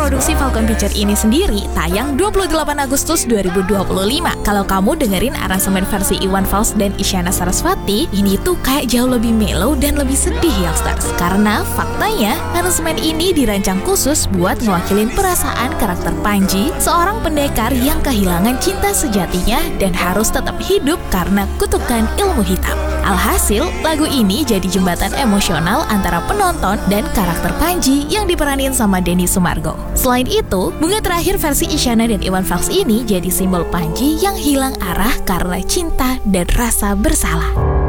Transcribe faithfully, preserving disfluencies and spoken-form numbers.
produksi Falcon Picture ini sendiri tayang dua puluh delapan Agustus dua ribu dua puluh lima. Kalau kamu dengerin aransemen versi Iwan Fals dan Isyana Sarasvati, ini tuh kayak jauh lebih mellow dan lebih sedih youngsters. Karena faktanya, aransemen ini dirancang khusus buat mewakilin perasaan karakter Panji, seorang pendekar yang kehilangan cinta sejatinya dan harus tetap hidup karena kutukan ilmu hitam. Alhasil, lagu ini jadi jembatan emosional antara penonton dan karakter Panji yang diperanin sama Denny Sumargo. Selain itu, bunga terakhir versi Isyana dan Iwan Fals ini jadi simbol Panji yang hilang arah karena cinta dan rasa bersalah.